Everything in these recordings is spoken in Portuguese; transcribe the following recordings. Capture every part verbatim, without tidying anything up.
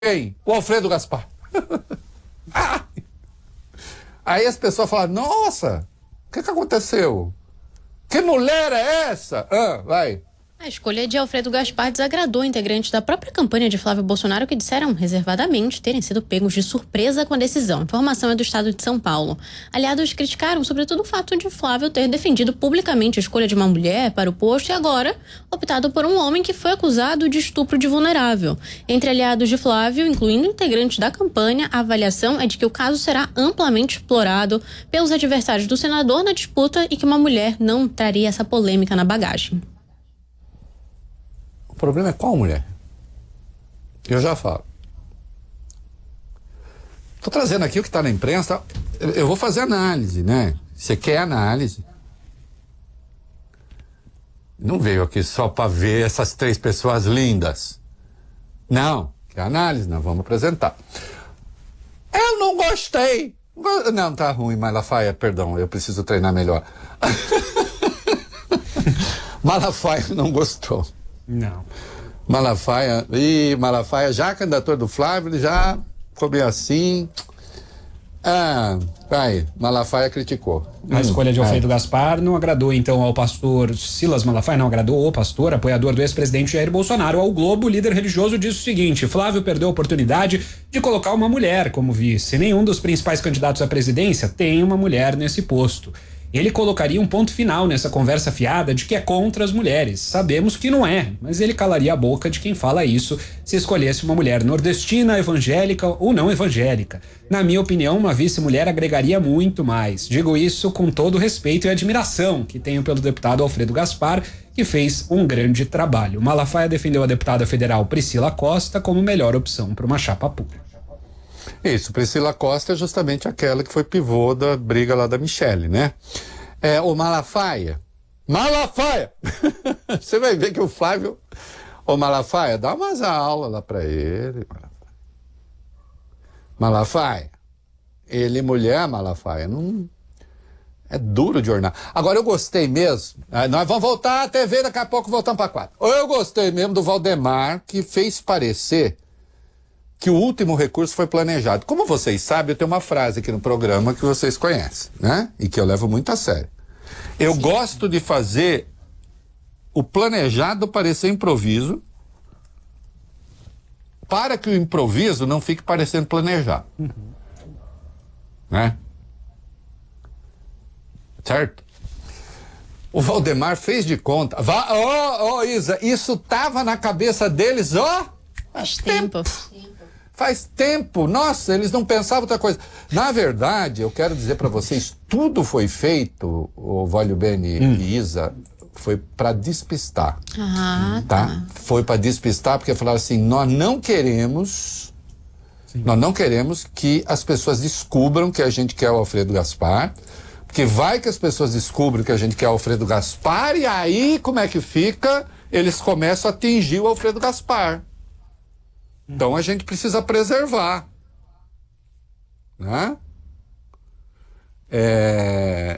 quem? O Alfredo Gaspar. Aí as pessoas falam, nossa, o que que aconteceu? Que mulher é essa? Ah, vai. A escolha de Alfredo Gaspar desagradou integrantes da própria campanha de Flávio Bolsonaro que disseram reservadamente terem sido pegos de surpresa com a decisão. A informação é do estado de São Paulo. Aliados criticaram sobretudo o fato de Flávio ter defendido publicamente a escolha de uma mulher para o posto e agora optado por um homem que foi acusado de estupro de vulnerável. Entre aliados de Flávio, incluindo integrantes da campanha, a avaliação é de que o caso será amplamente explorado pelos adversários do senador na disputa e que uma mulher não traria essa polêmica na bagagem. O problema é qual mulher? Eu já falo. Estou trazendo aqui o que está na imprensa. Eu vou fazer análise, né? Você quer análise? Não veio aqui só para ver essas três pessoas lindas. Não, quer análise? Nós vamos apresentar. Eu não gostei. Não, tá ruim, Malafaia, perdão, eu preciso treinar melhor. Malafaia não gostou. Não. Malafaia, e Malafaia, já candidator do Flávio, ele já ficou bem assim. Ah, vai, Malafaia criticou. A hum, escolha de Alfredo é. Gaspar não agradou então ao pastor Silas Malafaia, não agradou o pastor, apoiador do ex-presidente Jair Bolsonaro. Ao Globo, o líder religioso disse o seguinte: Flávio perdeu a oportunidade de colocar uma mulher como vice. Nenhum dos principais candidatos à presidência tem uma mulher nesse posto. Ele colocaria um ponto final nessa conversa fiada de que é contra as mulheres. Sabemos que não é, mas ele calaria a boca de quem fala isso se escolhesse uma mulher nordestina, evangélica ou não evangélica. Na minha opinião, uma vice-mulher agregaria muito mais. Digo isso com todo o respeito e admiração que tenho pelo deputado Alfredo Gaspar, que fez um grande trabalho. Malafaia defendeu a deputada federal Priscila Costa como melhor opção para uma chapa pura. Isso, Priscila Costa é justamente aquela que foi pivô da briga lá da Michele, né? É, o Malafaia, Malafaia! Você vai ver que o Flávio, o Malafaia, dá umas aulas lá pra ele. Malafaia, ele mulher, Malafaia, não... É duro de ornar. Agora, eu gostei mesmo, ah, nós vamos voltar à T V, daqui a pouco voltamos pra quatro. Eu gostei mesmo do Valdemar, que fez parecer que o último recurso foi planejado. Como vocês sabem, eu tenho uma frase aqui no programa que vocês conhecem, né? E que eu levo muito a sério. Eu Sim. gosto de fazer o planejado parecer improviso, para que o improviso não fique parecendo planejado. Uhum. Né? Certo? O Valdemar fez de conta. Ó, ó, oh, Isa, isso tava na cabeça deles, ó, oh, faz tempo. tempo. Faz tempo, nossa, eles não pensavam outra coisa. Na verdade, eu quero dizer para vocês, tudo foi feito, o Vólio Beni hum. e Isa, foi para despistar. Ah, tá? tá. Foi para despistar, porque falaram assim, nós não queremos, Sim. nós não queremos que as pessoas descubram que a gente quer o Alfredo Gaspar, porque vai que as pessoas descubram que a gente quer o Alfredo Gaspar, e aí, como é que fica? Eles começam a atingir o Alfredo Gaspar. Então a gente precisa preservar, né? É...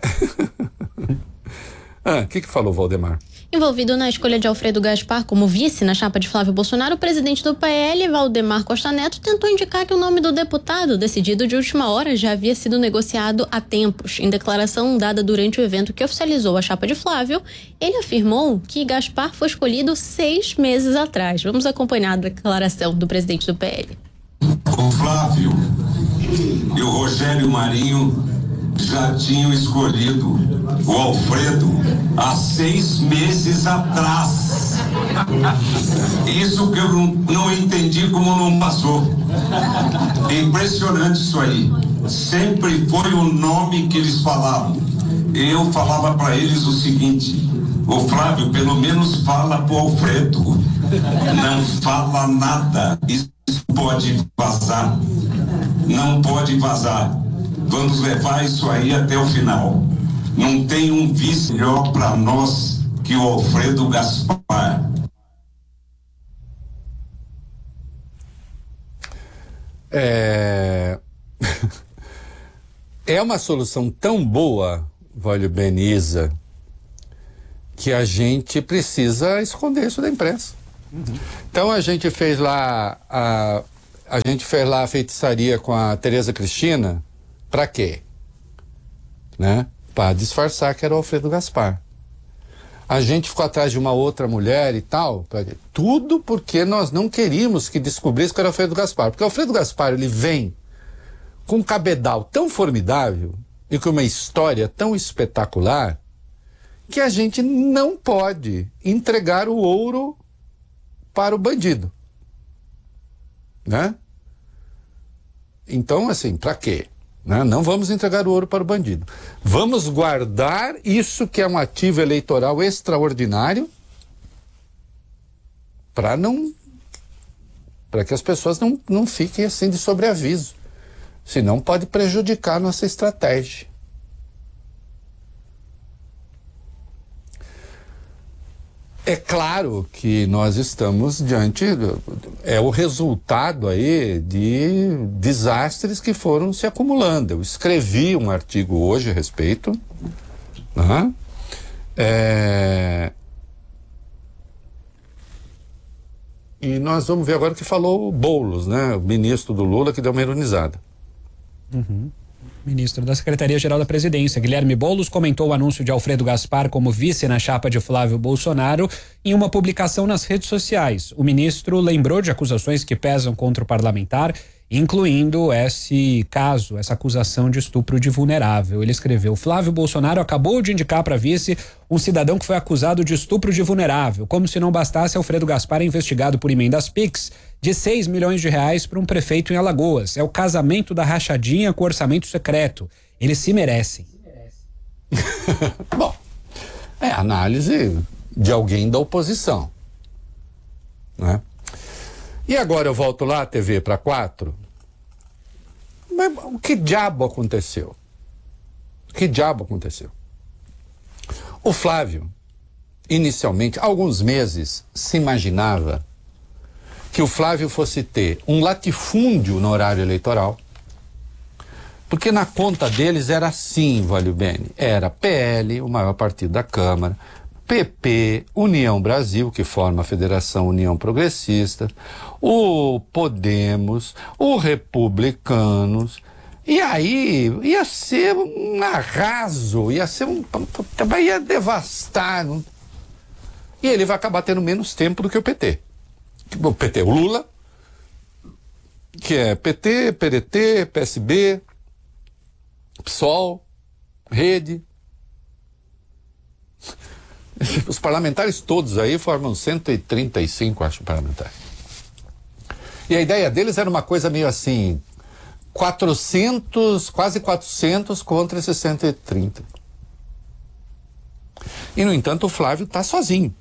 ah, o que que falou o Valdemar? Envolvido na escolha de Alfredo Gaspar como vice na chapa de Flávio Bolsonaro, o presidente do P L, Valdemar Costa Neto, tentou indicar que o nome do deputado, decidido de última hora, já havia sido negociado há tempos. Em declaração dada durante o evento que oficializou a chapa de Flávio, ele afirmou que Gaspar foi escolhido seis meses atrás. Vamos acompanhar a declaração do presidente do P L. O Flávio e o Rogério Marinho já tinham escolhido o Alfredo há seis meses atrás. Isso que eu não, não entendi como não passou. É impressionante isso aí. Sempre foi o nome que eles falavam. Eu falava para eles o seguinte: ô Flávio, pelo menos fala pro Alfredo. Não fala nada. Isso pode vazar. Não pode vazar. Vamos levar isso aí até o final. Não tem um vice melhor para nós que o Alfredo Gaspar. É... é uma solução tão boa, Vólio Beni, Isa, que a gente precisa esconder isso da imprensa. Uhum. Então a gente fez lá a a gente fez lá a feitiçaria com a Tereza Cristina, pra quê? Né? Para disfarçar que era o Alfredo Gaspar. A gente ficou atrás de uma outra mulher e tal, pra... tudo porque nós não queríamos que descobrisse que era o Alfredo Gaspar. Porque o Alfredo Gaspar, ele vem com um cabedal tão formidável e com uma história tão espetacular que a gente não pode entregar o ouro para o bandido. Né? Então, assim, para quê? Né? Não vamos entregar o ouro para o bandido. Vamos guardar isso que é um ativo eleitoral extraordinário para não... para que as pessoas não, não fiquem assim de sobreaviso. Senão pode prejudicar a nossa estratégia. É claro que nós estamos diante, é o resultado aí de desastres que foram se acumulando. Eu escrevi um artigo hoje a respeito, né? É... E nós vamos ver agora o que falou o Boulos, né? O ministro do Lula, que deu uma ironizada. Uhum. Ministro da Secretaria-Geral da Presidência, Guilherme Boulos, comentou o anúncio de Alfredo Gaspar como vice na chapa de Flávio Bolsonaro em uma publicação nas redes sociais. O ministro lembrou de acusações que pesam contra o parlamentar, incluindo esse caso, essa acusação de estupro de vulnerável. Ele escreveu: Flávio Bolsonaro acabou de indicar para vice um cidadão que foi acusado de estupro de vulnerável. Como se não bastasse, Alfredo Gaspar é investigado por emendas Pix de seis milhões de reais para um prefeito em Alagoas. É o casamento da rachadinha com orçamento secreto. Eles se merecem. Bom, é análise de alguém da oposição, né? E agora eu volto lá, T V para quatro. Mas o que diabo aconteceu? O que diabo aconteceu? O Flávio, inicialmente, há alguns meses, se imaginava que o Flávio fosse ter um latifúndio no horário eleitoral, porque na conta deles era assim, Valio Bene, era P L, o maior partido da Câmara, P P, União Brasil, que forma a Federação União Progressista, o Podemos, o Republicanos, e aí ia ser um arraso, ia ser um... ia devastar. Não? E ele vai acabar tendo menos tempo do que o P T. O P T, o Lula, que é P T, P D T, P S B, PSOL, Rede. Os parlamentares todos aí formam cento e trinta e cinco, acho, parlamentares. E a ideia deles era uma coisa meio assim, quatrocentos, quase quatrocentos contra esses cento e trinta. E, no entanto, o Flávio está sozinho.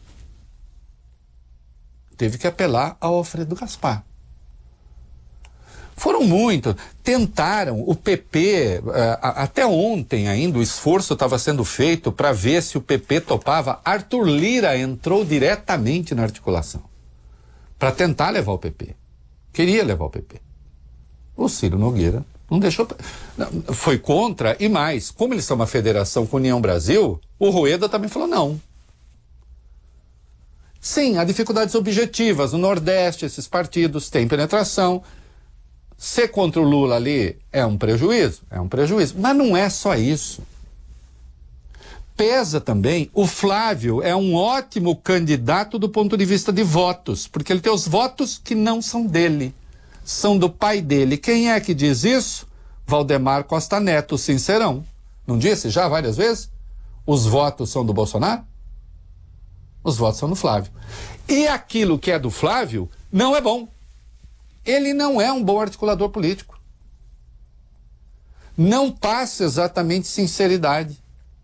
Teve que apelar ao Alfredo Gaspar. Foram muito, tentaram, o P P, uh, até ontem ainda o esforço estava sendo feito para ver se o P P topava. Arthur Lira entrou diretamente na articulação para tentar levar o P P. Queria levar o P P. O Ciro Nogueira não deixou, foi contra, e mais, como eles são uma federação com a União Brasil, o Rueda também falou não. Sim, há dificuldades objetivas. No Nordeste, esses partidos têm penetração. Ser contra o Lula ali é um prejuízo? É um prejuízo. Mas não é só isso. Pesa também, o Flávio é um ótimo candidato do ponto de vista de votos, porque ele tem os votos que não são dele, são do pai dele. Quem é que diz isso? Valdemar Costa Neto, sincerão. Não disse já várias vezes? Os votos são do Bolsonaro? Os votos são do Flávio. E aquilo que é do Flávio não é bom. Ele não é um bom articulador político. Não passa exatamente sinceridade.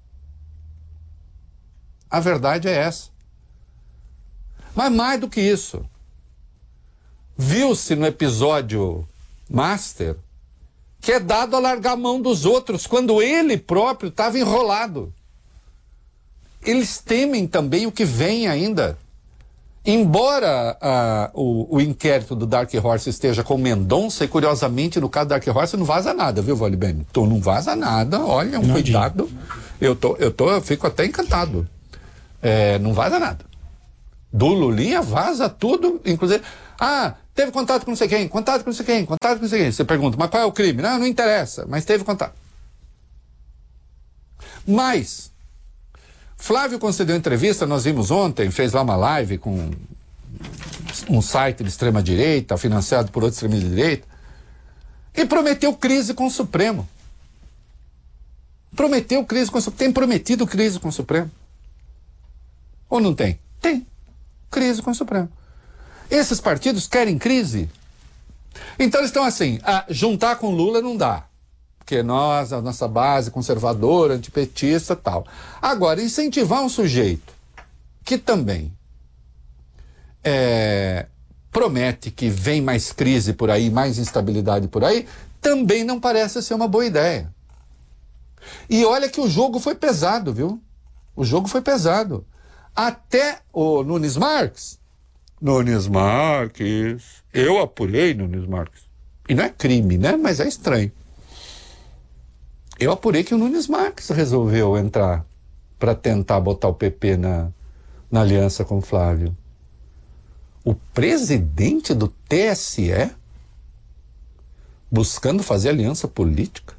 A verdade é essa. Mas mais do que isso, viu-se no episódio Master que é dado a largar a mão dos outros quando ele próprio estava enrolado. Eles temem também o que vem ainda. Embora uh, o, o inquérito do Dark Horse esteja com Mendonça, e curiosamente no caso do Dark Horse não vaza nada, viu, Valio Bene? Então não vaza nada, olha, um não cuidado. Eu, tô, eu, tô, eu fico até encantado. É, não vaza nada. Do Lulinha vaza tudo, inclusive... Ah, teve contato com não sei quem, contato com não sei quem, contato com não sei quem. Você pergunta, mas qual é o crime? Não, não interessa, mas teve contato. Mas, Flávio concedeu entrevista, nós vimos ontem, fez lá uma live com um site de extrema-direita, financiado por outro extrema-direita, e prometeu crise com o Supremo. Prometeu crise com o Supremo. Tem prometido crise com o Supremo. Ou não tem? Tem. Crise com o Supremo. Esses partidos querem crise. Então eles estão assim, a juntar com Lula não dá. Porque nós, a nossa base conservadora, antipetista e tal. Agora, incentivar um sujeito que também é, promete que vem mais crise por aí, mais instabilidade por aí, também não parece ser uma boa ideia. E olha que o jogo foi pesado, viu? O jogo foi pesado. Até o Nunes Marques, Nunes Marques, eu apurei Nunes Marques. E não é crime, né? Mas é estranho. Eu apurei que o Nunes Marques resolveu entrar para tentar botar o P P na, na aliança com o Flávio. O presidente do T S E buscando fazer aliança política?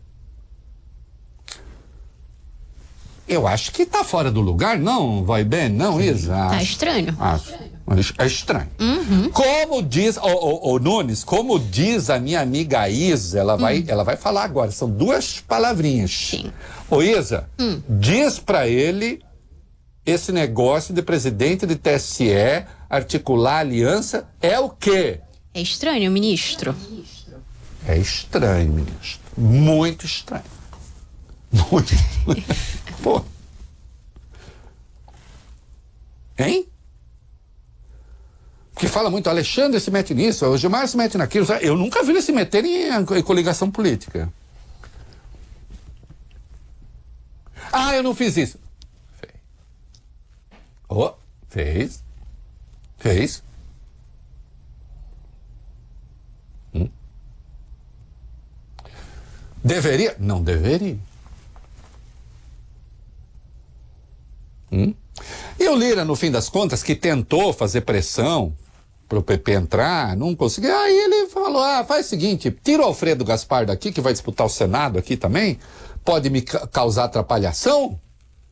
Eu acho que tá fora do lugar, não, vai bem, não, Isa? Tá estranho. Acho. É estranho. Uhum. Como diz, o, o, o Nunes, como diz a minha amiga Isa, ela vai, uhum. ela vai falar agora, são duas palavrinhas. Sim. Ô Isa, hum. diz pra ele esse negócio de presidente de T S E articular aliança é o quê? É estranho, ministro. É estranho, ministro. Muito estranho. Muito. Pô. Hein? Porque fala muito, Alexandre se mete nisso, o Gilmar se mete naquilo. Eu nunca vi ele se meter em, em coligação política. Ah, eu não fiz isso. Fez. Oh, fez. Fez. Hum. Deveria? Não deveria. Hum? E o Lira, no fim das contas, que tentou fazer pressão para o P P entrar, não conseguiu. Aí ele falou, ah, faz o seguinte, tira o Alfredo Gaspar daqui, que vai disputar o Senado aqui também, pode me ca- causar atrapalhação.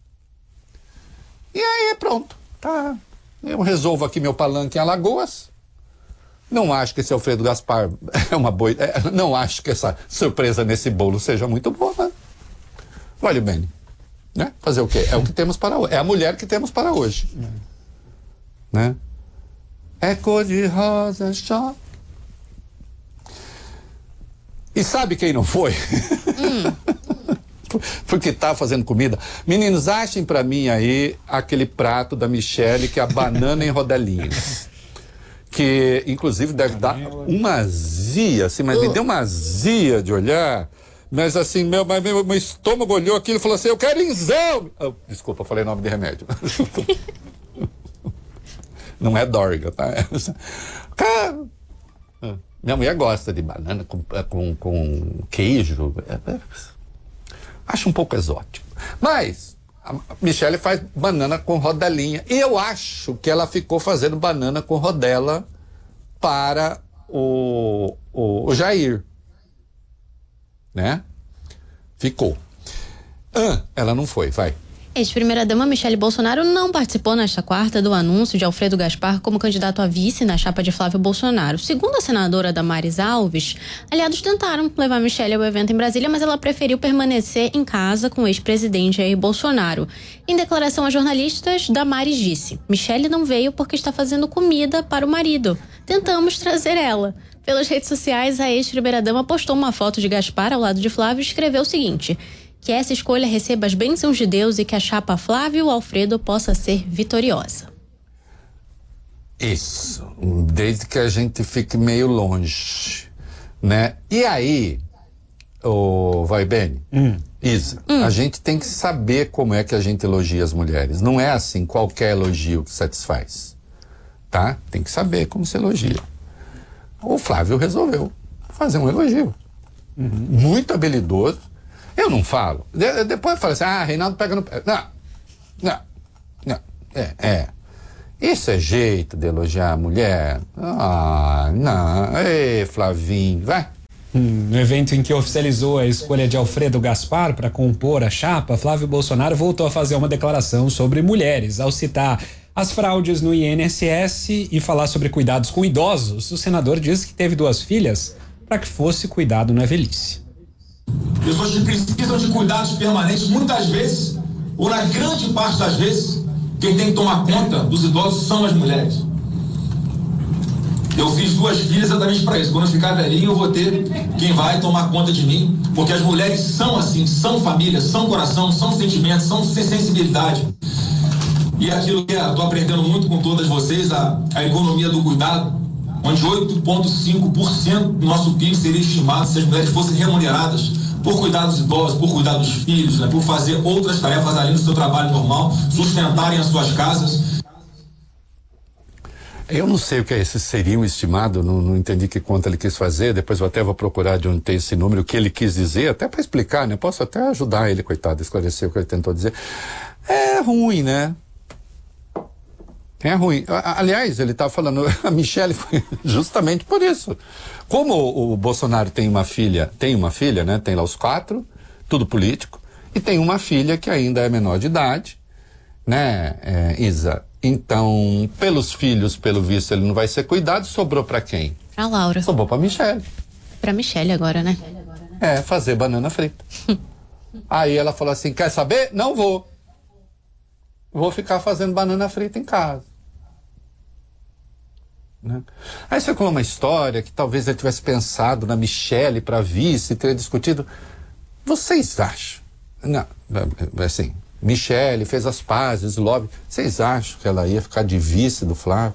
E aí pronto, tá. Eu resolvo aqui meu palanque em Alagoas. Não acho que esse Alfredo Gaspar é uma boa ideia. Não acho que essa surpresa nesse bolo seja muito boa, né? Olha bem. Né? Fazer o quê? É o que temos para hoje. É a mulher que temos para hoje. É. Né? É cor de rosa, choque. E sabe quem não foi? Hum. Porque tá fazendo comida. Meninos, achem para mim aí aquele prato da Michele, que é a banana em rodelinhas. Que, inclusive, deve dar uma azia, assim, mas uh. me deu uma azia de olhar. Mas assim, meu, meu, meu estômago olhou aquilo e falou assim, eu quero inzão! Oh, desculpa, eu falei nome de remédio. Não é Dorga, tá? Cara, minha mulher gosta de banana com, com, com queijo. Acho um pouco exótico. Mas a Michele faz banana com rodelinha. E eu acho que ela ficou fazendo banana com rodela para o, o, o Jair. Né? Ficou. Ah, ela não foi, vai. Ex-primeira-dama Michele Bolsonaro não participou nesta quarta do anúncio de Alfredo Gaspar como candidato a vice na chapa de Flávio Bolsonaro. Segundo a senadora Damares Alves, aliados tentaram levar Michele ao evento em Brasília, mas ela preferiu permanecer em casa com o ex-presidente Jair Bolsonaro. Em declaração a jornalistas, Damares disse: Michele não veio porque está fazendo comida para o marido. Tentamos trazer ela. Pelas redes sociais, a ex-primeira-dama postou uma foto de Gaspar ao lado de Flávio e escreveu o seguinte: que essa escolha receba as bênçãos de Deus e que a chapa Flávio Alfredo possa ser vitoriosa. Isso, desde que a gente fique meio longe, né? E aí, o vai bem, hum. Isa, hum. a gente tem que saber como é que a gente elogia as mulheres. Não é assim qualquer elogio que satisfaz, tá? Tem que saber como se elogia. O Flávio resolveu fazer um elogio. Uhum. Muito habilidoso. Eu não falo. De, depois eu falo assim, ah, Reinaldo pega no pé. Não, não, não. É, é. Isso é jeito de elogiar a mulher? Ah, não. Ei, Flavinho, vai. Hum, no evento em que oficializou a escolha de Alfredo Gaspar para compor a chapa, Flávio Bolsonaro voltou a fazer uma declaração sobre mulheres. Ao citar as fraudes no I N S S e falar sobre cuidados com idosos, o senador disse que teve duas filhas para que fosse cuidado na velhice. Pessoas que precisam de cuidados permanentes, muitas vezes, ou na grande parte das vezes, quem tem que tomar conta dos idosos são as mulheres. Eu fiz duas filhas exatamente para isso. Quando eu ficar velhinho, eu vou ter quem vai tomar conta de mim, porque as mulheres são assim, são família, são coração, são sentimento, são sensibilidade. E aquilo que eu estou aprendendo muito com todas vocês, a, a economia do cuidado, onde oito vírgula cinco por cento do nosso P I B seria estimado se as mulheres fossem remuneradas por cuidar dos idosos, por cuidar dos filhos, né, por fazer outras tarefas além do seu trabalho normal, sustentarem as suas casas. Eu não sei o que é esse seria um estimado, não, não entendi que conta ele quis fazer, depois eu até vou procurar de onde tem esse número, o que ele quis dizer, até para explicar, né? Posso até ajudar ele, coitado, a esclarecer o que ele tentou dizer. É ruim, né? É ruim. Aliás, ele tá falando, a Michelle foi justamente por isso. Como o, o Bolsonaro tem uma filha, tem uma filha, né? Tem lá os quatro, tudo político, e tem uma filha que ainda é menor de idade, né, é, Isa? Então, pelos filhos, pelo visto, ele não vai ser cuidado, sobrou pra quem? Pra Laura. Sobrou pra Michelle. Pra Michelle agora, né? É, fazer banana frita. Aí ela falou assim, quer saber? Não vou. Vou ficar fazendo banana frita em casa. Né? Aí você contou uma história que talvez ele tivesse pensado na Michelle para vice, teria discutido. Vocês acham? Não, assim, Michelle fez as pazes, lobby. Vocês acham que ela ia ficar de vice do Flávio?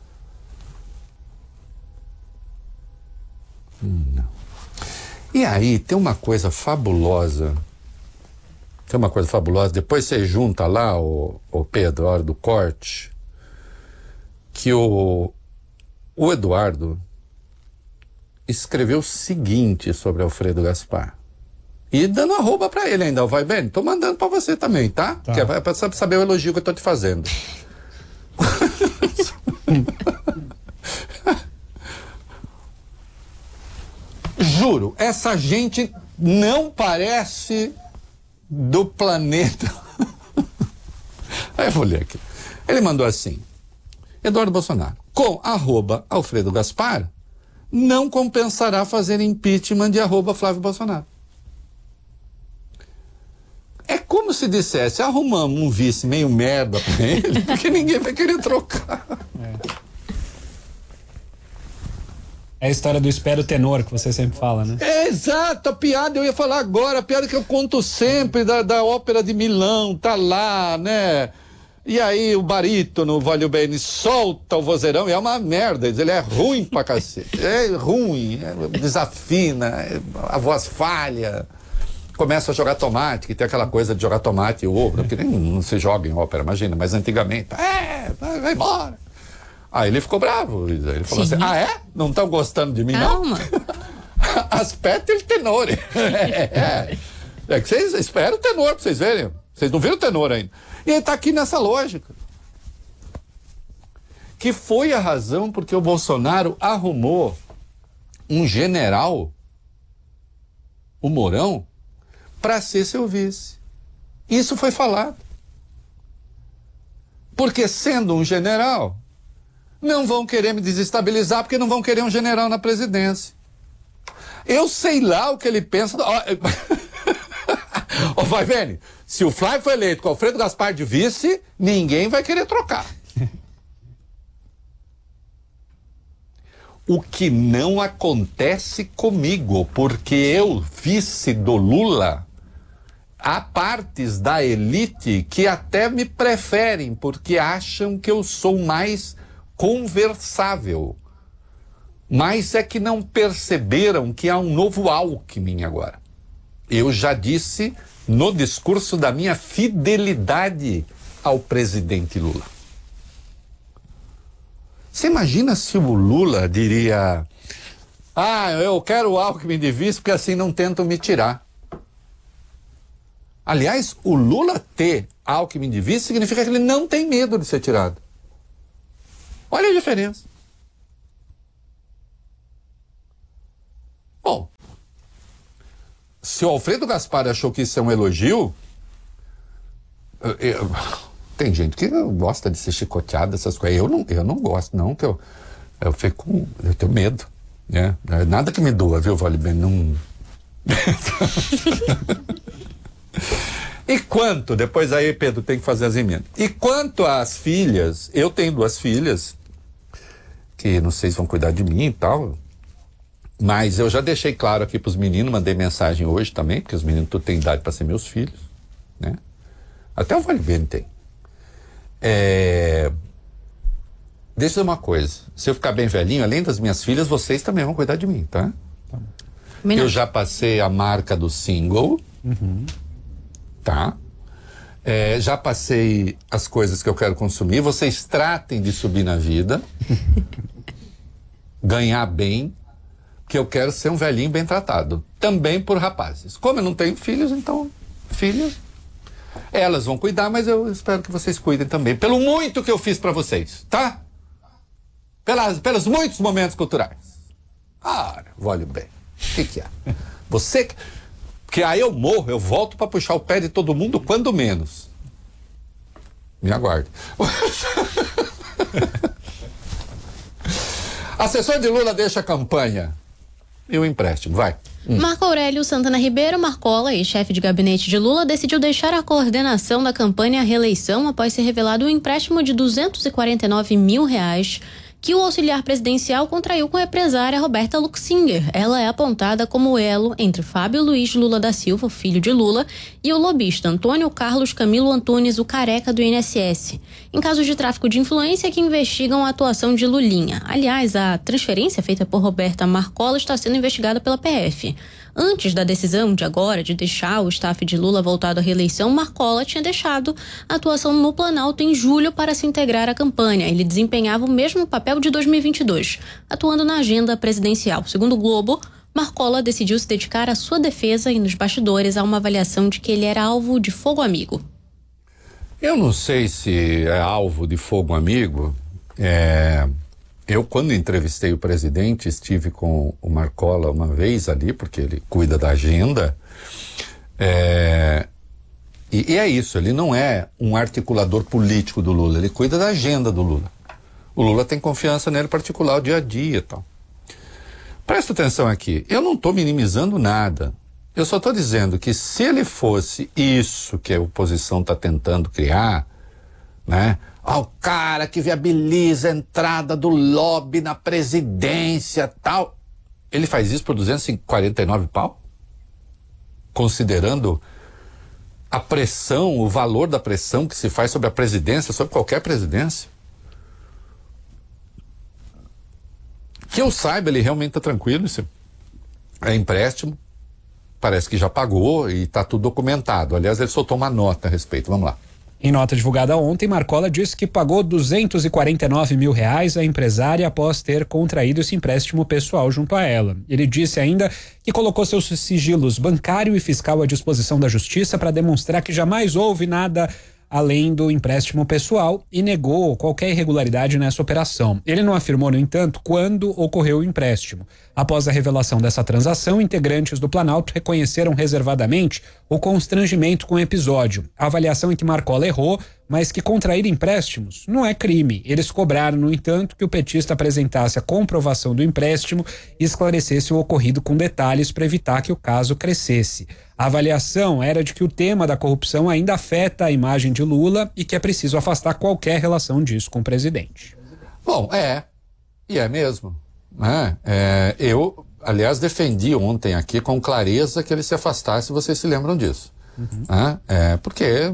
Hum, não. E aí tem uma coisa fabulosa. Tem uma coisa fabulosa. Depois você junta lá, o, o Pedro, a hora do corte, que o, o Eduardo escreveu o seguinte sobre Alfredo Gaspar. E dando arroba pra ele ainda, vai bem? Tô mandando pra você também, tá? tá. Que é pra, pra saber o elogio que eu tô te fazendo. Juro, essa gente não parece do planeta. Aí eu vou ler aqui. Ele mandou assim: Eduardo Bolsonaro, com arroba Alfredo Gaspar, não compensará fazer impeachment de arroba Flávio Bolsonaro. É como se dissesse, arrumamos um vice meio merda pra ele, porque ninguém vai querer trocar. É. É a história do espero tenor que você sempre fala, né? É, exato, a piada eu ia falar agora, a piada que eu conto sempre da, da ópera de Milão, tá lá, né? E aí o barítono, Valho Bene, solta o vozeirão e é uma merda, ele é ruim pra cacete, é ruim, é, desafina, é, a voz falha. Começa a jogar tomate, que tem aquela coisa de jogar tomate e ovo, que nem não se joga em ópera, imagina, mas antigamente, é, vai embora. Aí ele ficou bravo, ele falou Sim. assim, ah é? Não estão gostando de mim, Calma. não? Aspetta il tenore. é, é que vocês esperam o tenor pra vocês verem, vocês não viram o tenor ainda. E ele tá aqui nessa lógica. Que foi a razão porque o Bolsonaro arrumou um general, o Mourão, para ser seu vice. Isso foi falado. Porque sendo um general, não vão querer me desestabilizar porque não vão querer um general na presidência. Eu sei lá o que ele pensa. Ó, oh, vai vendo, se o Flávio foi eleito com o Alfredo Gaspar de vice, ninguém vai querer trocar. O que não acontece comigo, porque eu, vice do Lula, há partes da elite que até me preferem, porque acham que eu sou mais conversável. Mas é que não perceberam que há um novo Alckmin agora. Eu já disse no discurso da minha fidelidade ao presidente Lula. Você imagina se o Lula diria: ah, eu quero o Alckmin de vice porque assim não tentam me tirar. Aliás, o Lula ter Alckmin de vice significa que ele não tem medo de ser tirado. Olha a diferença. Bom, se o Alfredo Gaspar achou que isso é um elogio, eu, eu, tem gente que gosta de ser chicoteada, essas coisas. Eu não, eu não gosto, não, que eu, eu fico, eu tenho medo, né? Nada que me doa, viu, Vale Bem? Não. E quanto, depois aí, Pedro, tem que fazer as emendas. E quanto às filhas, eu tenho duas filhas, que não sei se vão cuidar de mim e tal, mas eu já deixei claro aqui pros meninos, mandei mensagem hoje também, porque os meninos tudo têm idade para ser meus filhos, né? Até o Vale Bem tem. É... Deixa eu dizer uma coisa, se eu ficar bem velhinho, além das minhas filhas, vocês também vão cuidar de mim, tá? Tá. Eu já passei a marca do single, uhum. Tá? É, já passei as coisas que eu quero consumir, vocês tratem de subir na vida, ganhar bem, que eu quero ser um velhinho bem tratado, também por rapazes. Como eu não tenho filhos, então, filhas, elas vão cuidar, mas eu espero que vocês cuidem também, pelo muito que eu fiz pra vocês, tá? Pelas, pelos muitos momentos culturais. Ah, Vale Bem. O que que é? Você... Porque aí eu morro, eu volto pra puxar o pé de todo mundo, quando menos. Me aguarde. Assessor de Lula deixa a campanha e o empréstimo, vai. Hum. Marco Aurélio Santana Ribeiro Marcola, ex-chefe de gabinete de Lula, decidiu deixar a coordenação da campanha à reeleição após ser revelado um empréstimo de duzentos e quarenta e nove mil reais que o auxiliar presidencial contraiu com a empresária Roberta Luxinger. Ela é apontada como elo entre Fábio Luiz Lula da Silva, filho de Lula, e o lobista Antônio Carlos Camilo Antunes, o careca do I N S S, em casos de tráfico de influência que investigam a atuação de Lulinha. Aliás, a transferência feita por Roberta Marcola está sendo investigada pela P F. Antes da decisão de agora de deixar o staff de Lula voltado à reeleição, Marcola tinha deixado a atuação no Planalto em julho para se integrar à campanha. Ele desempenhava o mesmo papel de dois mil e vinte e dois, atuando na agenda presidencial. Segundo o Globo, Marcola decidiu se dedicar à sua defesa e nos bastidores há uma avaliação de que ele era alvo de fogo amigo. Eu não sei se é alvo de fogo amigo. É... Eu, quando entrevistei o presidente, estive com o Marcola uma vez ali, porque ele cuida da agenda. É... E, e é isso, ele não é um articulador político do Lula, ele cuida da agenda do Lula. O Lula tem confiança nele particular, o dia a dia e tal. Presta atenção aqui, eu não estou minimizando nada. Eu só estou dizendo que se ele fosse isso que a oposição está tentando criar, né? Ah, o cara que viabiliza a entrada do lobby na presidência, tal. Ele faz isso por duzentos e quarenta e nove pau? Considerando a pressão, o valor da pressão que se faz sobre a presidência, sobre qualquer presidência. Que eu saiba, ele realmente está tranquilo, isso é empréstimo, parece que já pagou e está tudo documentado. Aliás, ele soltou uma nota a respeito, vamos lá. Em nota divulgada ontem, Marcola disse que pagou duzentos e quarenta e nove mil reais à empresária após ter contraído esse empréstimo pessoal junto a ela. Ele disse ainda que colocou seus sigilos bancário e fiscal à disposição da justiça para demonstrar que jamais houve nada além do empréstimo pessoal e negou qualquer irregularidade nessa operação. Ele não afirmou, no entanto, quando ocorreu o empréstimo. Após a revelação dessa transação, integrantes do Planalto reconheceram reservadamente o constrangimento com o episódio. A avaliação é que Marcola errou, mas que contrair empréstimos não é crime. Eles cobraram, no entanto, que o petista apresentasse a comprovação do empréstimo e esclarecesse o ocorrido com detalhes para evitar que o caso crescesse. A avaliação era de que o tema da corrupção ainda afeta a imagem de Lula e que é preciso afastar qualquer relação disso com o presidente. Bom, é, e é mesmo. É, é, eu, aliás, defendi ontem aqui com clareza que ele se afastasse, vocês se lembram disso. Uhum. É, é, porque...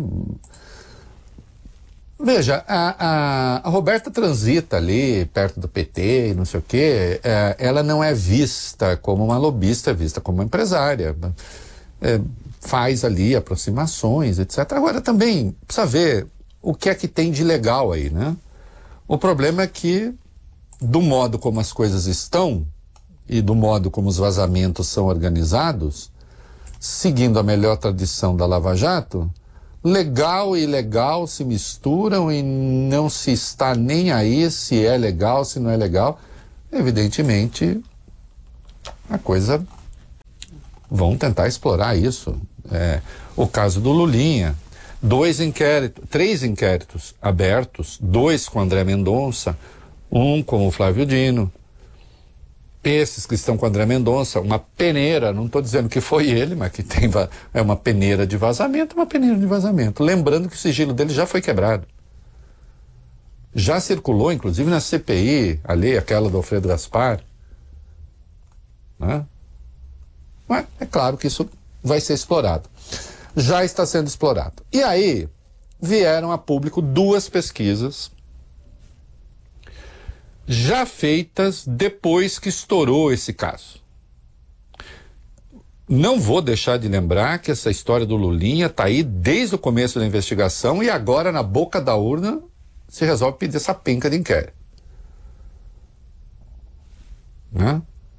Veja, a, a, a Roberta transita ali perto do P T e não sei o quê, é, ela não é vista como uma lobista, é vista como uma empresária. É, faz ali aproximações, etcétera. Agora também precisa ver o que é que tem de legal aí, né? O problema é que, do modo como as coisas estão e do modo como os vazamentos são organizados, seguindo a melhor tradição da Lava Jato, Legal e ilegal se misturam e não se está nem aí se é legal, se não é legal. Evidentemente, a coisa... Vão tentar explorar isso. É, o caso do Lulinha, dois inquéritos, três inquéritos abertos, dois com André Mendonça, um com o Flávio Dino. Esses que estão com o André Mendonça, uma peneira, não estou dizendo que foi ele, mas que tem é uma peneira de vazamento, uma peneira de vazamento. Lembrando que o sigilo dele já foi quebrado. Já circulou, inclusive, na C P I, ali, aquela do Alfredo Gaspar, né? Mas é claro que isso vai ser explorado. Já está sendo explorado. E aí, vieram a público duas pesquisas já feitas depois que estourou esse caso. Não vou deixar de lembrar que essa história do Lulinha está aí desde o começo da investigação e agora, na boca da urna, se resolve pedir essa penca de inquérito. Né?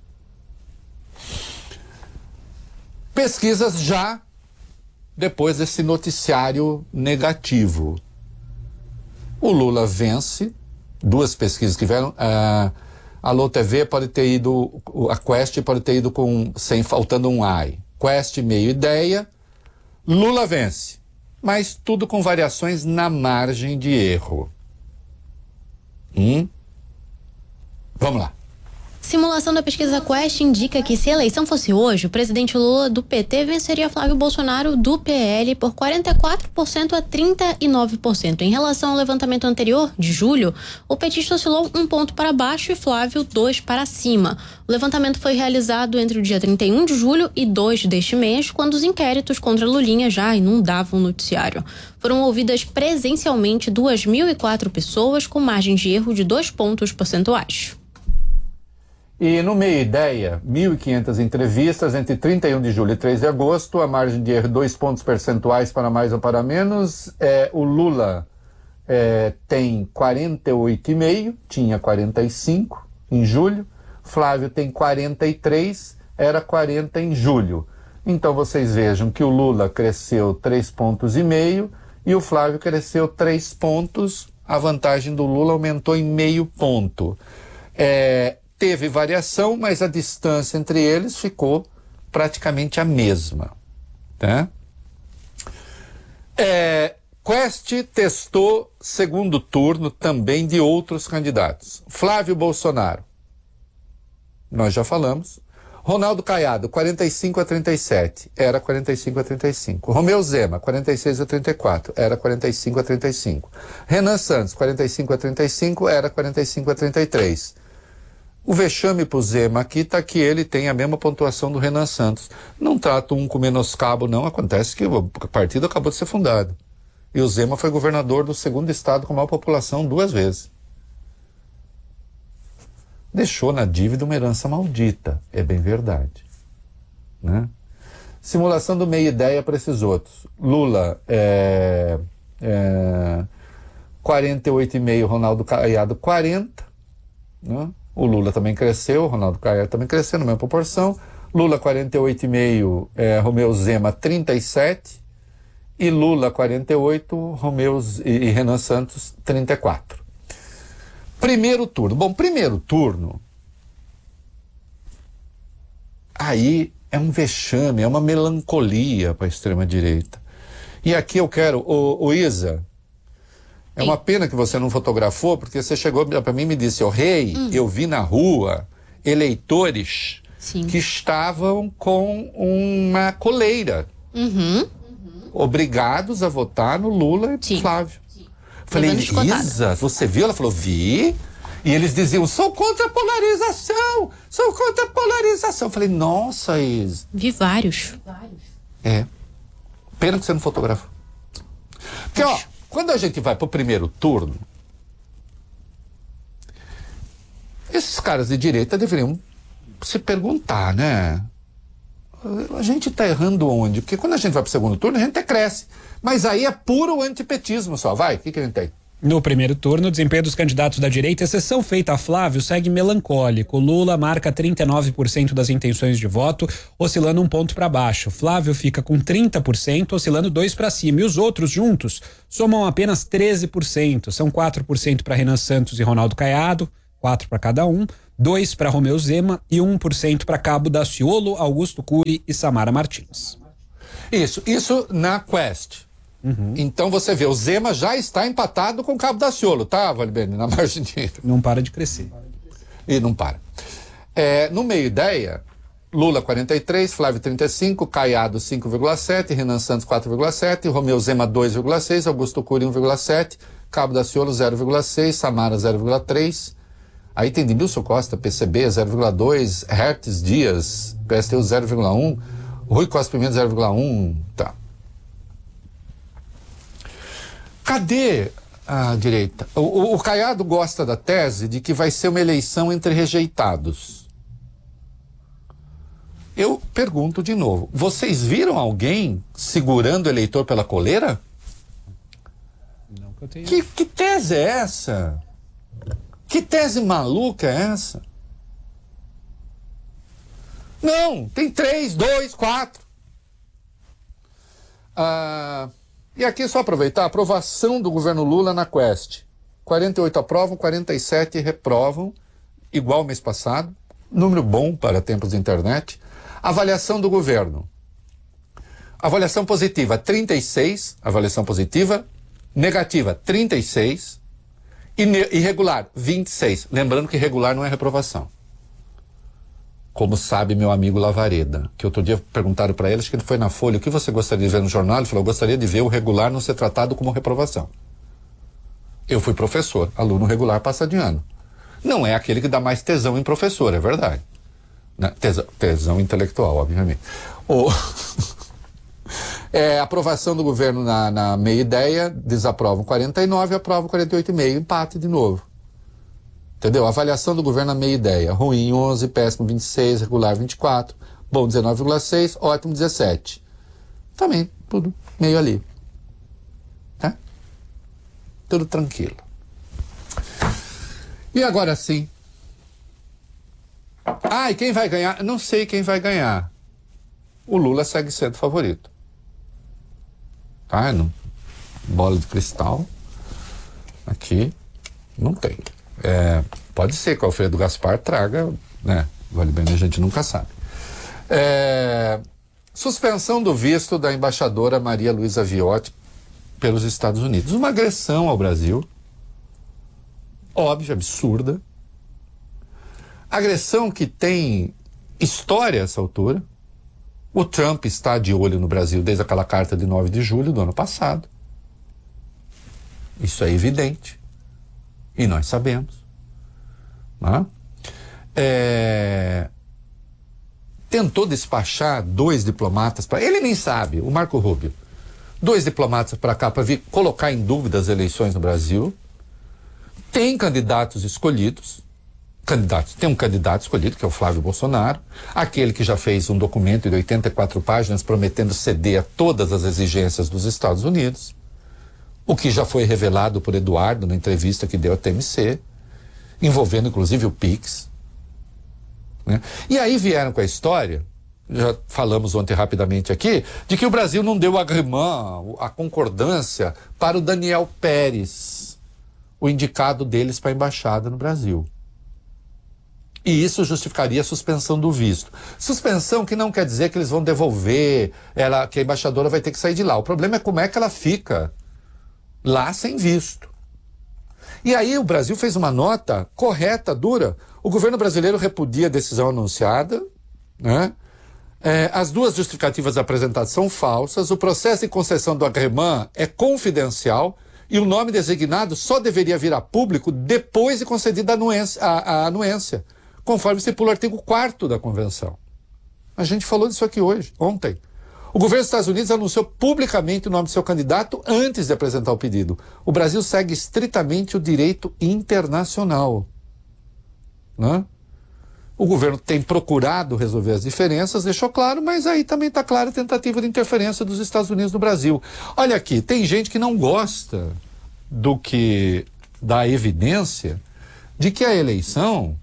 Pesquisas já depois desse noticiário negativo. O Lula vence, duas pesquisas que vieram, a Alô T V pode ter ido, a Quest pode ter ido com, sem, faltando um ai. Quest meio ideia, Lula vence, mas tudo com variações na margem de erro. Hum? Vamos lá. Simulação da pesquisa Quest indica que se a eleição fosse hoje, o presidente Lula do P T venceria Flávio Bolsonaro do P L por quarenta e quatro por cento a trinta e nove por cento. Em relação ao levantamento anterior, de julho, o petista oscilou um ponto para baixo e Flávio dois para cima. O levantamento foi realizado entre o dia trinta e um de julho e dois deste mês, quando os inquéritos contra Lulinha já inundavam o noticiário. Foram ouvidas presencialmente duas mil e quatro pessoas, com margem de erro de dois pontos percentuais. E no Meio Ideia, mil e quinhentas entrevistas entre trinta e um de julho e três de agosto, a margem de erro dois pontos percentuais para mais ou para menos. É, o Lula é, tem quarenta e oito vírgula cinco, tinha quarenta e cinco em julho. Flávio tem quarenta e três, era quarenta em julho. Então vocês vejam que o Lula cresceu três pontos e meio e o Flávio cresceu três pontos. A vantagem do Lula aumentou em meio ponto. É... Teve variação, mas a distância entre eles ficou praticamente a mesma. Tá? É, Quest testou segundo turno também de outros candidatos. Flávio Bolsonaro, nós já falamos. Ronaldo Caiado, quarenta e cinco a trinta e sete, era quarenta e cinco a trinta e cinco. Romeu Zema, quarenta e seis a trinta e quatro, era quarenta e cinco a trinta e cinco. Renan Santos, quarenta e cinco a trinta e cinco, era quarenta e cinco a trinta e três. O vexame pro Zema aqui está que ele tem a mesma pontuação do Renan Santos. Não trato um com menoscabo, não. Acontece que o partido acabou de ser fundado. E o Zema foi governador do segundo estado com maior população duas vezes. Deixou na dívida uma herança maldita. É bem verdade. Né? Simulação do Meio Ideia para esses outros. Lula, é, é, quarenta e oito vírgula cinco, Ronaldo Caiado, quarenta. Né? O Lula também cresceu, o Ronaldo Caiado também cresceu na mesma proporção. Lula quarenta e oito vírgula cinco, é, Romeu Zema trinta e sete e Lula quarenta e oito, Romeu e, e Renan Santos trinta e quatro. Primeiro turno. Bom, primeiro turno, aí é um vexame, é uma melancolia para a extrema-direita. E aqui eu quero, o, o Isa, é uma pena que você não fotografou, porque você chegou para mim e me disse, ó, Rei, hum. eu vi na rua eleitores Sim. que estavam com uma coleira, uhum. obrigados a votar no Lula e Sim. Flávio. Sim. Falei, Isa, você viu? Ela falou, vi. E eles diziam, sou contra a polarização, sou contra a polarização. Eu falei, nossa, Isa. Vi vários. É. Pena que você não fotografou. Porque, ó, quando a gente vai para o primeiro turno, esses caras de direita deveriam se perguntar, né? A gente está errando onde? Porque quando a gente vai para o segundo turno, a gente até cresce. Mas aí é puro antipetismo só. Vai, o que, que a gente tem? No primeiro turno, o desempenho dos candidatos da direita, exceção feita a Flávio, segue melancólico. Lula marca trinta e nove por cento das intenções de voto, oscilando um ponto para baixo. Flávio fica com trinta por cento, oscilando dois para cima. E os outros juntos somam apenas treze por cento. São quatro por cento para Renan Santos e Ronaldo Caiado, quatro para cada um, dois para Romeu Zema e um por cento para Cabo Daciolo, Augusto Cury e Samara Martins. Isso, isso na Quest. Uhum. Então você vê, o Zema já está empatado com o Cabo Daciolo, tá, Valibene? Na margem direita. Não para de crescer. E não para. É, no meio ideia, Lula quarenta e três, Flávio trinta e cinco, Caiado cinco vírgula sete, Renan Santos quatro vírgula sete, Romeu Zema dois vírgula seis, Augusto Cury um vírgula sete, Cabo Daciolo zero vírgula seis, Samara zero vírgula três. Aí tem Denilson Costa, P C B zero vírgula dois, Hertes Dias, P S T U zero vírgula um, Rui Costa Pimenta zero vírgula um, tá. Cadê a direita? O, o, o Caiado gosta da tese de que vai ser uma eleição entre rejeitados. Eu pergunto de novo, vocês viram alguém segurando o eleitor pela coleira? Não que eu tenha. Que, que tese é essa? Que tese maluca é essa? Não, tem três, dois, quatro. Ah... E aqui só aproveitar a aprovação do governo Lula na Quest. quarenta e oito aprovam, quarenta e sete reprovam, igual ao mês passado. Número bom para tempos de internet. Avaliação do governo. Avaliação positiva, trinta e seis. Avaliação positiva. Negativa, trinta e seis. E irregular, vinte e seis. Lembrando que irregular não é reprovação. Como sabe meu amigo Lavareda, que outro dia perguntaram para ele, acho que ele foi na Folha, o que você gostaria de ver no jornal? Ele falou, eu gostaria de ver o regular não ser tratado como reprovação. Eu fui professor, aluno regular passa de ano. Não é aquele que dá mais tesão em professor, é verdade. Né? Tesão, tesão intelectual, obviamente. O... é, aprovação do governo na, na meia ideia, desaprovam quarenta e nove, aprovam quarenta e oito vírgula cinco, empate de novo. Entendeu? Avaliação do governo na meia ideia. Ruim onze, péssimo vinte e seis, regular vinte e quatro, bom dezenove vírgula seis, ótimo dezessete. Também, tudo meio ali. Tá? Tudo tranquilo. E agora sim. Ah, e quem vai ganhar? Não sei quem vai ganhar. O Lula segue sendo favorito. Tá? Não. Bola de cristal. Aqui. Não tem. É, pode ser que o Alfredo Gaspar traga, né? Vale bem, a gente nunca sabe. É, suspensão do visto da embaixadora Maria Luísa Viotti pelos Estados Unidos. Uma agressão ao Brasil. Óbvio, absurda. Agressão que tem história a essa altura. O Trump está de olho no Brasil desde aquela carta de nove de julho do ano passado. Isso é evidente. E nós sabemos. Né? É... Tentou despachar dois diplomatas para. Ele nem sabe, o Marco Rubio. Dois diplomatas para cá para vir colocar em dúvida as eleições no Brasil. Tem candidatos escolhidos. Candidatos. Tem um candidato escolhido, que é o Flávio Bolsonaro. Aquele que já fez um documento de oitenta e quatro páginas prometendo ceder a todas as exigências dos Estados Unidos. O que já foi revelado por Eduardo na entrevista que deu à T M C, envolvendo inclusive o Pix. Né? E aí vieram com a história, já falamos ontem rapidamente aqui, de que o Brasil não deu agrément, a concordância para o Daniel Pérez, o indicado deles para a embaixada no Brasil. E isso justificaria a suspensão do visto. Suspensão que não quer dizer que eles vão devolver, ela, que a embaixadora vai ter que sair de lá. O problema é como é que ela fica lá sem visto. E aí o Brasil fez uma nota correta, dura. O governo brasileiro repudia a decisão anunciada, né? É, as duas justificativas apresentadas são falsas, o processo de concessão do agrément é confidencial e o nome designado só deveria vir a público depois de concedida a anuência, a, a anuência, conforme estipula o artigo quarto da Convenção. A gente falou disso aqui hoje, ontem. O governo dos Estados Unidos anunciou publicamente o nome do seu candidato antes de apresentar o pedido. O Brasil segue estritamente o direito internacional. Né? O governo tem procurado resolver as diferenças, deixou claro, mas aí também está clara a tentativa de interferência dos Estados Unidos no Brasil. Olha aqui, tem gente que não gosta do que da evidência de que a eleição,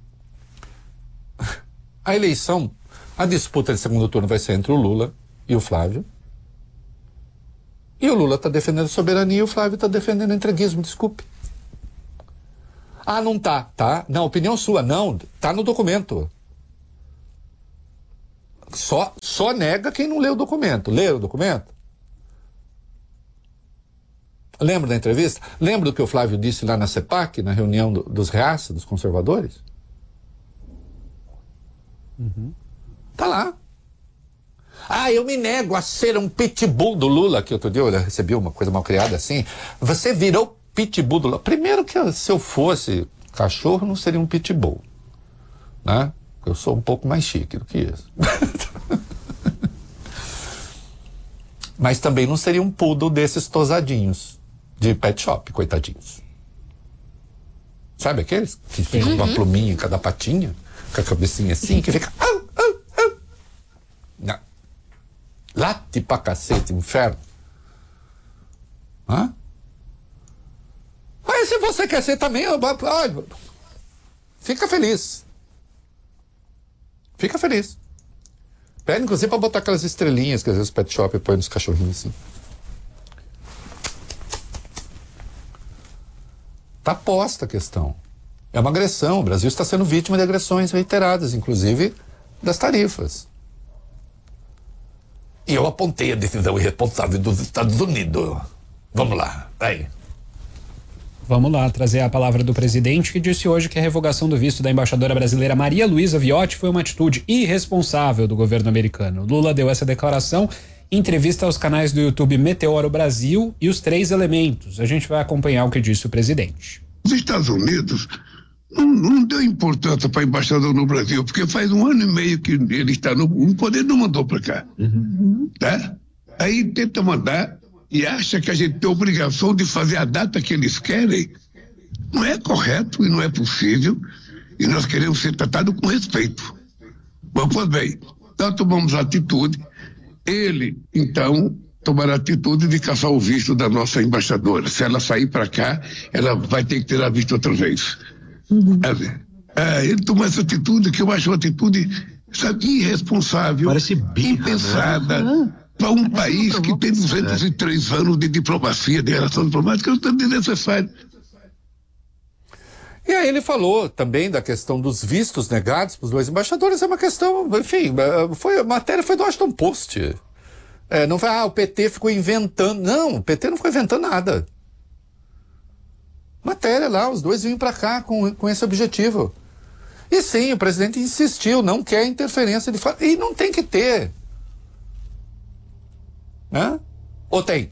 a eleição, a disputa de segundo turno vai ser entre o Lula e o Flávio. E o Lula está defendendo soberania e o Flávio está defendendo entreguismo, desculpe. Ah, não tá, tá? Não, opinião sua, não, tá no documento. Só, só nega quem não leu o documento. Leu o documento? Lembra da entrevista? Lembra do que o Flávio disse lá na CEPAC, na reunião do, dos reaças, dos conservadores? Uhum. Tá lá. Ah, eu me nego a ser um pitbull do Lula, que outro dia eu recebi uma coisa mal criada assim. Você virou pitbull do Lula. Primeiro que eu, se eu fosse cachorro, não seria um pitbull, né? Eu sou um pouco mais chique do que isso. Mas também não seria um poodle desses tosadinhos de pet shop, coitadinhos. Sabe aqueles que ficam com uma pluminha em cada patinha, com a cabecinha assim, que fica... Au, au, au. Não. Late pra cacete, inferno. Hã? Mas se você quer ser também, ai, fica feliz. Fica feliz. Pede, inclusive, pra botar aquelas estrelinhas que às vezes o pet shop põe nos cachorrinhos assim. Tá posta a questão. É uma agressão. O Brasil está sendo vítima de agressões reiteradas, inclusive das tarifas. E eu apontei a decisão irresponsável dos Estados Unidos. Vamos lá, aí. Vamos lá, trazer a palavra do presidente, que disse hoje que a revogação do visto da embaixadora brasileira Maria Luísa Viotti foi uma atitude irresponsável do governo americano. Lula deu essa declaração em entrevista aos canais do YouTube Meteoro Brasil e Os Três Elementos. A gente vai acompanhar o que disse o presidente. Os Estados Unidos não, não deu importância para embaixador no Brasil, porque faz um ano e meio que ele está no, no poder, não mandou para cá. Uhum. Tá? Aí tenta mandar e acha que a gente tem a obrigação de fazer a data que eles querem. Não é correto e não é possível, e nós queremos ser tratados com respeito. Mas, pois bem, nós tomamos atitude, ele, então, tomará a atitude de caçar o visto da nossa embaixadora. Se ela sair para cá, ela vai ter que ter visto outra vez. Uhum. É, ele tomou essa atitude, que eu acho uma atitude, sabe, irresponsável, parece birra, impensada, né? Para um país que tem duzentos e três anos de diplomacia, de relação diplomática, é desnecessário. E aí ele falou também da questão dos vistos negados para os dois embaixadores. É uma questão, enfim, foi, a matéria foi do Washington Post. É, não foi, ah, o P T ficou inventando. Não, o P T não ficou inventando nada. Matéria lá, os dois vinham para cá com, com esse objetivo. E sim, o presidente insistiu, não quer interferência de fora. E não tem que ter. Né? Ou tem?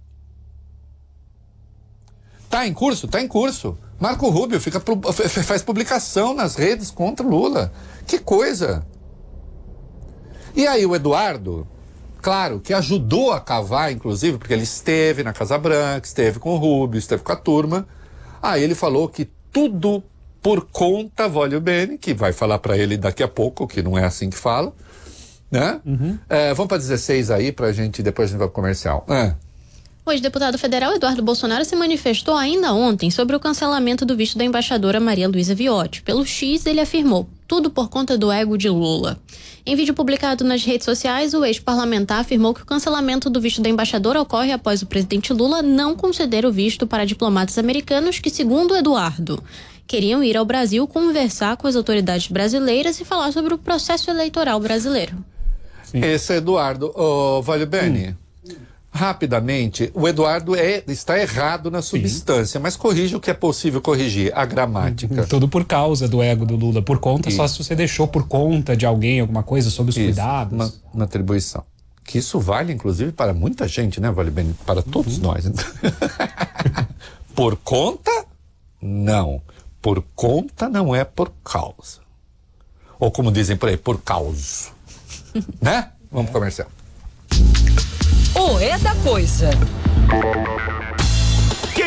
Tá em curso? Tá em curso. Marco Rubio fica, faz publicação nas redes contra o Lula. Que coisa! E aí o Eduardo, claro, que ajudou a cavar, inclusive, porque ele esteve na Casa Branca, esteve com o Rubio, esteve com a turma. Aí ele falou que tudo por conta, voglio bene, que vai falar para ele daqui a pouco, que não é assim que fala. Né? Uhum. É, vamos para dezesseis aí, pra gente, depois a gente vai pro comercial. É. O ex-deputado federal Eduardo Bolsonaro se manifestou ainda ontem sobre o cancelamento do visto da embaixadora Maria Luísa Viotti. Pelo X, ele afirmou, tudo por conta do ego de Lula. Em vídeo publicado nas redes sociais, o ex-parlamentar afirmou que o cancelamento do visto da embaixadora ocorre após o presidente Lula não conceder o visto para diplomatas americanos que, segundo Eduardo, queriam ir ao Brasil conversar com as autoridades brasileiras e falar sobre o processo eleitoral brasileiro. Sim. Esse é Eduardo. Oh, Vale Bene, hum. rapidamente, o Eduardo é, está errado na substância, sim, mas corrige o que é possível corrigir, a gramática. Tudo por causa do ego do Lula, por conta, isso. Só se você deixou por conta de alguém alguma coisa sobre os isso. cuidados. Uma, uma atribuição. Que isso vale, inclusive, para muita gente, né, Vale Bene? Para todos uhum. nós. Então. Por conta, não. Por conta não é por causa. Ou como dizem por aí, por causa. Né? Vamos pro comercial. O é da coisa. Quem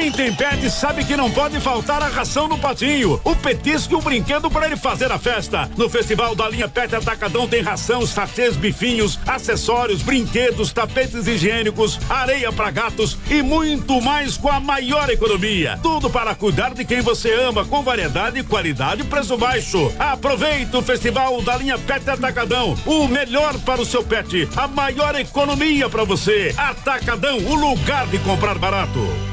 Quem tem pet sabe que não pode faltar a ração no patinho, o petisco e o brinquedo para ele fazer a festa. No Festival da Linha Pet Atacadão tem ração, sachês, bifinhos, acessórios, brinquedos, tapetes higiênicos, areia para gatos e muito mais com a maior economia. Tudo para cuidar de quem você ama, com variedade, qualidade e preço baixo. Aproveite o Festival da Linha Pet Atacadão, o melhor para o seu pet, a maior economia para você. Atacadão, o lugar de comprar barato.